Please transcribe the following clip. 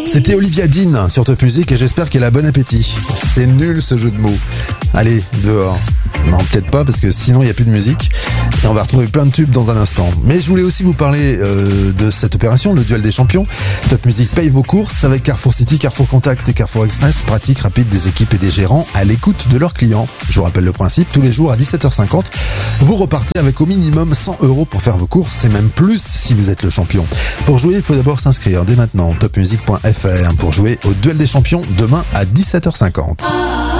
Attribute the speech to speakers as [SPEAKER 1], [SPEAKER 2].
[SPEAKER 1] C'était Olivia Dean sur Top Music et j'espère qu'elle a bon appétit. C'est nul ce jeu de mots. Allez, dehors. Non, peut-être pas parce que sinon il n'y a plus de musique et on va retrouver plein de tubes dans un instant. Mais je voulais aussi vous parler de cette opération, le duel des champions. Top Music paye vos courses avec Carrefour City, Carrefour Contact et Carrefour Express. Pratique, rapide des équipes et des gérants à l'écoute de leurs clients. Je vous rappelle le principe, tous les jours à 17h50, vous repartez avec au minimum 100 € pour faire vos courses et même plus si vous êtes le champion. Pour jouer, il faut d'abord s'inscrire dès maintenant, topmusic.fr pour jouer au duel des champions demain à 17h50.